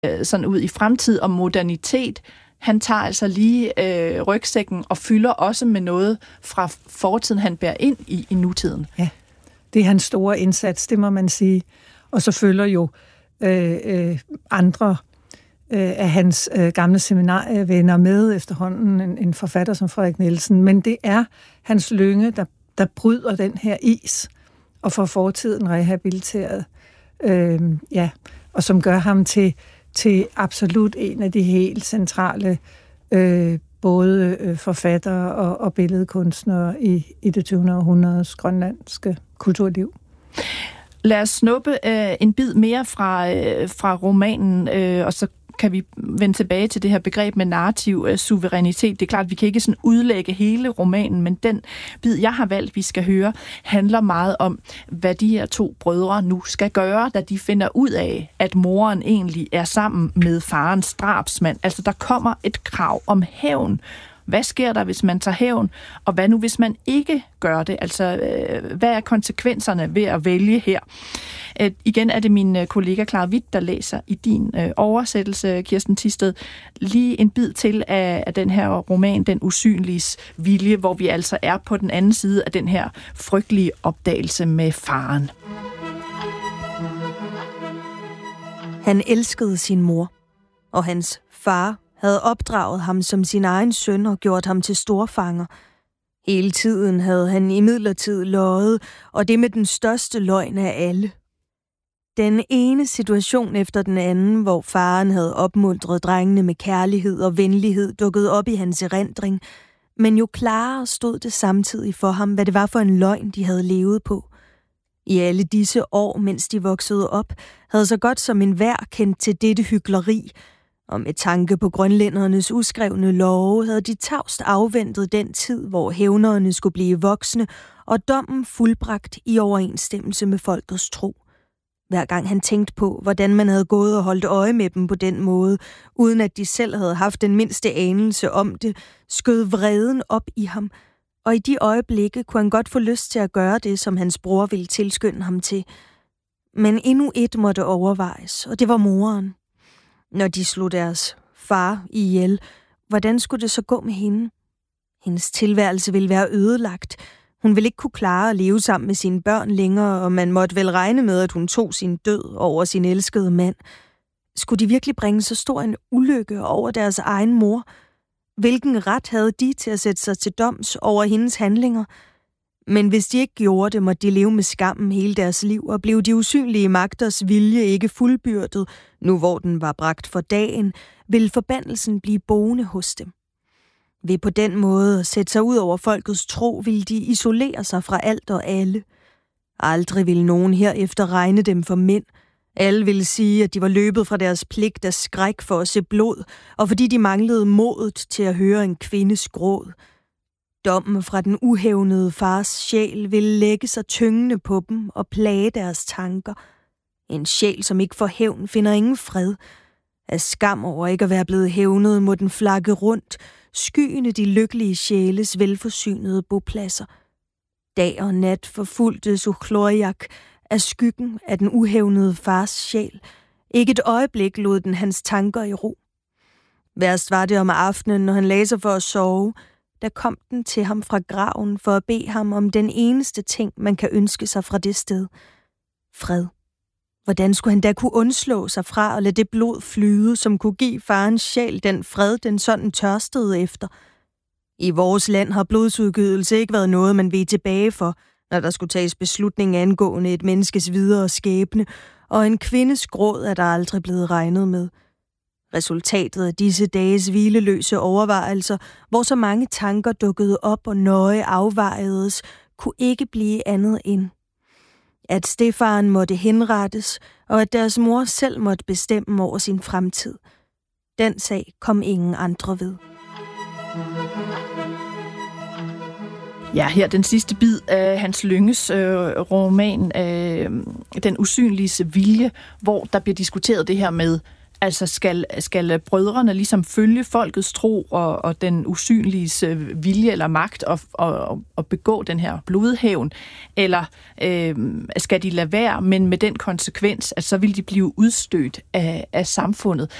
sådan ud i fremtid og modernitet. Han tager altså lige rygsækken og fylder også med noget fra fortiden, han bærer ind i nutiden. Ja, det er hans store indsats, det må man sige. Og så følger jo andre af hans gamle seminarievenner med efterhånden, en forfatter som Frederik Nielsen. Men det er Hans Lynge, der bryder den her is og får fortiden rehabiliteret. Og som gør ham til absolut en af de helt centrale både forfattere og billedkunstnere i det 20. århundredes grønlandske kulturliv. Lad os snuppe en bid mere fra romanen, og så kan vi vende tilbage til det her begreb med narrativ suverænitet. Det er klart, at vi kan ikke sådan udlægge hele romanen, men den bid, jeg har valgt, vi skal høre, handler meget om, hvad de her to brødre nu skal gøre, da de finder ud af, at moren egentlig er sammen med farens drabsmand. Altså, der kommer et krav om hævn. Hvad sker der, hvis man tager hævn? Og hvad nu, hvis man ikke gør det? Altså, hvad er konsekvenserne ved at vælge her? Igen er det min kollega Clara Witt, der læser i din oversættelse, Kirsten Thisted, lige en bid til af den her roman, Den usynliges vilje, hvor vi altså er på den anden side af den her frygtelige opdagelse med faren. Han elskede sin mor, og hans far havde opdraget ham som sin egen søn og gjort ham til storfanger. Hele tiden havde han imidlertid løjet, og det med den største løgn af alle. Den ene situation efter den anden, hvor faren havde opmuntret drengene med kærlighed og venlighed, dukkede op i hans erindring, men jo klarere stod det samtidig for ham, hvad det var for en løgn, de havde levet på. I alle disse år, mens de voksede op, havde så godt som enhver kendt til dette hykleri, og med tanke på grønlændernes uskrevne love havde de tavst afventet den tid, hvor hævnerne skulle blive voksne, og dommen fuldbragt i overensstemmelse med folkets tro. Hver gang han tænkte på, hvordan man havde gået og holdt øje med dem på den måde, uden at de selv havde haft den mindste anelse om det, skød vreden op i ham, og i de øjeblikke kunne han godt få lyst til at gøre det, som hans bror ville tilskynde ham til. Men endnu et måtte overvejes, og det var moren. Når de slog deres far ihjel, hvordan skulle det så gå med hende? Hendes tilværelse ville være ødelagt. Hun ville ikke kunne klare at leve sammen med sine børn længere, og man måtte vel regne med, at hun tog sin død over sin elskede mand. Skulle de virkelig bringe så stor en ulykke over deres egen mor? Hvilken ret havde de til at sætte sig til doms over hendes handlinger? Men hvis de ikke gjorde det, måtte de leve med skammen hele deres liv, og blev de usynlige magters vilje ikke fuldbyrdet, nu hvor den var bragt for dagen, ville forbandelsen blive boende hos dem. Ved på den måde at sætte sig ud over folkets tro, ville de isolere sig fra alt og alle. Aldrig ville nogen herefter regne dem for mænd. Alle ville sige, at de var løbet fra deres pligt af skræk for at se blod, og fordi de manglede modet til at høre en kvindes gråd. Dommen fra den uhævnede fars sjæl ville lægge sig tyngende på dem og plage deres tanker. En sjæl, som ikke får hævn, finder ingen fred. Af skam over ikke at være blevet hævnet, må den flakke rundt, skyende de lykkelige sjæles velforsynede bopladser. Dag og nat forfulgtes Uhloriak af skyggen af den uhævnede fars sjæl. Ikke et øjeblik lod den hans tanker i ro. Værst var det om aftenen, når han lagde sig for at sove. Der kom den til ham fra graven for at bede ham om den eneste ting, man kan ønske sig fra det sted. Fred. Hvordan skulle han da kunne undslå sig fra at lade det blod flyde, som kunne give farens sjæl den fred, den sådan tørstede efter? I vores land har blodsudgydelse ikke været noget, man veg tilbage for, når der skulle tages beslutning angående et menneskes videre skæbne, og en kvindes gråd er der aldrig blevet regnet med. Resultatet af disse dages hvileløse overvejelser, hvor så mange tanker dukkede op og nøje afvejedes, kunne ikke blive andet end, at stedfaren måtte henrettes, og at deres mor selv måtte bestemme over sin fremtid. Den sag kom ingen andre ved. Ja, her den sidste bid af Hans Lynges roman, Den usynliges vilje, hvor der bliver diskuteret det her med Altså skal brødrene ligesom følge folkets tro og den usynliges vilje eller magt og begå den her blodhævn, eller skal de lade være, men med den konsekvens, at så vil de blive udstødt af samfundet.